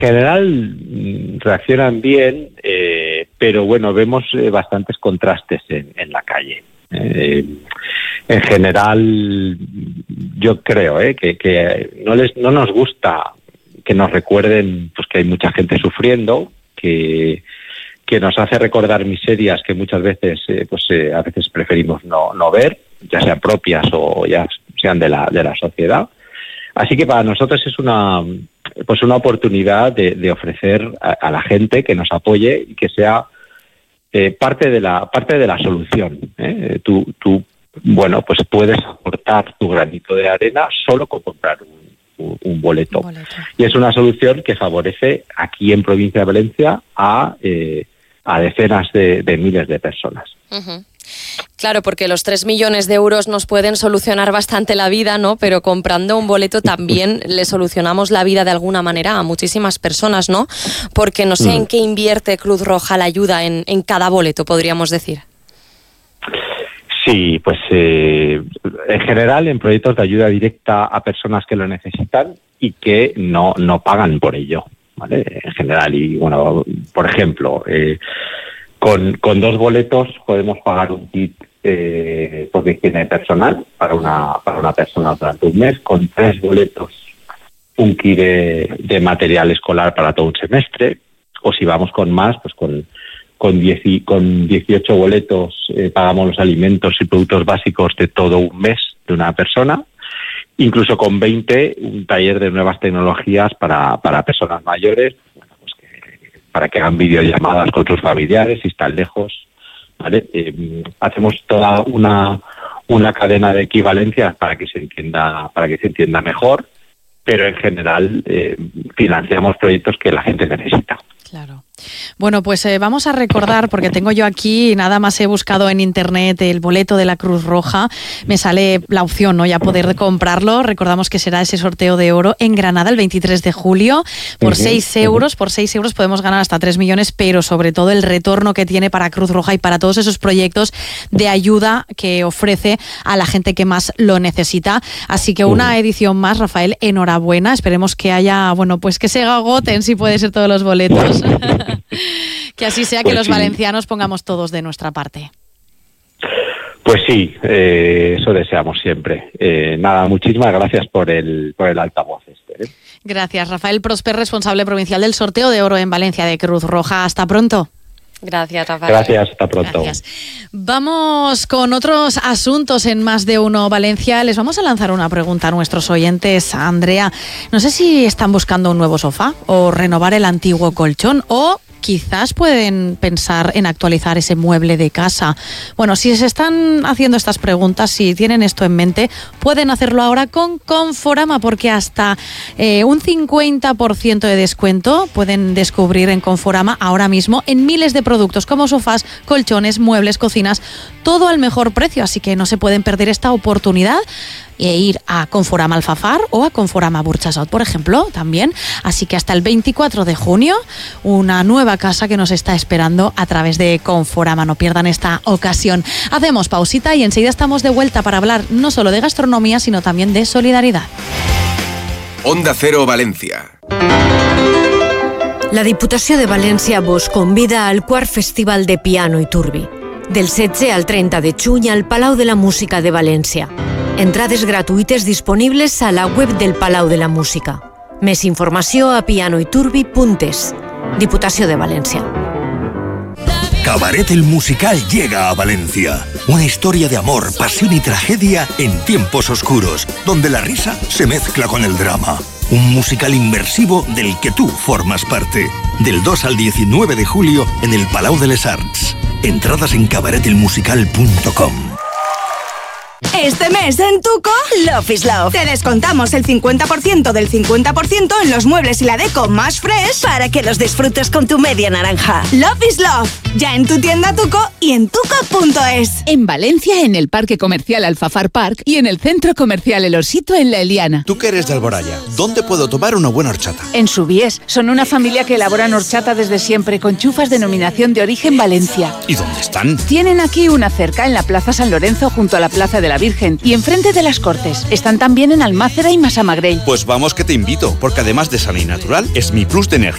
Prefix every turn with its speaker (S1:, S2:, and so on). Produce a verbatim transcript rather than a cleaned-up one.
S1: general mm, reaccionan bien, eh, pero bueno, vemos eh, bastantes contrastes en, en la calle. Eh, en general, yo creo eh, que, que no les no nos gusta que nos recuerden pues que hay mucha gente sufriendo, que que nos hace recordar miserias que muchas veces eh, pues eh, a veces preferimos no no ver, ya sean propias o ya sean de la de la sociedad. Así que para nosotros es una pues una oportunidad de, de ofrecer a, a la gente que nos apoye y que sea eh, parte de la parte de la solución. ¿eh? Tú, tú, bueno, pues puedes aportar tu granito de arena solo con comprar un, un, un, boleto. un boleto. Y es una solución que favorece aquí en Provincia de Valencia a, eh, a decenas de, de miles de personas.
S2: Uh-huh. Claro, porque los tres millones de euros nos pueden solucionar bastante la vida, ¿no? Pero comprando un boleto también le solucionamos la vida de alguna manera a muchísimas personas, ¿no? Porque no sé mm. en qué invierte Cruz Roja la ayuda en, en cada boleto, podríamos decir.
S1: Sí, pues eh, en general en proyectos de ayuda directa a personas que lo necesitan y que no, no pagan por ello, ¿vale? En general, y bueno, por ejemplo... Eh, Con, con dos boletos podemos pagar un kit eh, pues de higiene personal para una para una persona durante un mes. Con tres boletos, un kit de, de material escolar para todo un semestre. O si vamos con más, pues con con, diez, con dieciocho boletos eh, pagamos los alimentos y productos básicos de todo un mes de una persona. Incluso con veinte, un taller de nuevas tecnologías para, para personas mayores, para que hagan videollamadas con sus familiares si están lejos, ¿vale? Eh, hacemos toda una una cadena de equivalencias para que se entienda para que se entienda mejor, pero en general eh, financiamos proyectos que la gente necesita.
S3: Claro. Bueno, pues eh, vamos a recordar, porque tengo yo aquí, nada más he buscado en internet el boleto de la Cruz Roja, me sale la opción, ¿no? Ya poder comprarlo. Recordamos que será ese sorteo de oro en Granada el veintitrés de julio, por seis euros, por seis euros podemos ganar hasta tres millones, pero sobre todo el retorno que tiene para Cruz Roja y para todos esos proyectos de ayuda que ofrece a la gente que más lo necesita. Así que una edición más, Rafael, enhorabuena. Esperemos que haya, bueno, pues que se agoten, si puede ser, todos los boletos. Que así sea, que pues los sí. valencianos pongamos todos de nuestra parte.
S1: Pues sí, eh, eso deseamos siempre. Eh, nada, muchísimas gracias por el por el altavoz este. ¿eh?
S3: Gracias, Rafael Prosper, responsable provincial del sorteo de oro en Valencia de Cruz Roja. Hasta pronto.
S2: Gracias, Rafael.
S1: Gracias, hasta pronto.
S3: Gracias. Vamos con otros asuntos en Más de Uno Valencia. Les vamos a lanzar una pregunta a nuestros oyentes. Andrea, no sé si están buscando un nuevo sofá o renovar el antiguo colchón, o quizás pueden pensar en actualizar ese mueble de casa. Bueno, si se están haciendo estas preguntas, si tienen esto en mente, pueden hacerlo ahora con Conforama, porque hasta eh, un cincuenta por ciento de descuento pueden descubrir en Conforama ahora mismo en miles de productos como sofás, colchones, muebles, cocinas, todo al mejor precio. Así que no se pueden perder esta oportunidad e ir a Conforama Alfafar o a Conforama Burchasot, por ejemplo, también. Así que hasta el veinticuatro de junio, una nueva casa que nos está esperando a través de Conforama. No pierdan esta ocasión. Hacemos pausita y enseguida estamos de vuelta para hablar no solo de gastronomía, sino también de solidaridad.
S4: Onda Cero Valencia.
S5: La Diputació de València vos convida al quart Festival de Piano i Turbi, del setze al trenta de juny al Palau de la Música de València. Entrades gratuïtes disponibles a la web del Palau de la Música. Més informació a pianoiturbi punt es. Diputació de Valencia.
S6: Cabaret el Musical llega a Valencia. Una historia de amor, pasión y tragedia en tiempos oscuros, donde la risa se mezcla con el drama. Un musical inmersivo del que tú formas parte. Del dos al diecinueve de julio en el Palau de les Arts. Entradas en cabaret el musical punto com.
S7: Este mes en Tuco, Love is Love. Te descontamos el cincuenta por ciento del cincuenta por ciento en los muebles y la deco más fresh para que los disfrutes con tu media naranja. Love is Love. Ya en tu tienda Tuco y en tuco punto es.
S8: En Valencia, en el Parque Comercial Alfafar Park y en el Centro Comercial El Osito en La Eliana.
S9: Tú que eres de Alboraya, ¿dónde puedo tomar una buena horchata?
S8: En Subiés. Son una familia que elaboran horchata desde siempre con chufas denominación de origen Valencia.
S9: ¿Y dónde están?
S8: Tienen aquí una cerca en la Plaza San Lorenzo junto a la Plaza de la Virgen y enfrente de las Cortes. Están también en Almácera y Massamagrell.
S9: Pues vamos que te invito, porque además de sana y natural, es mi plus de energía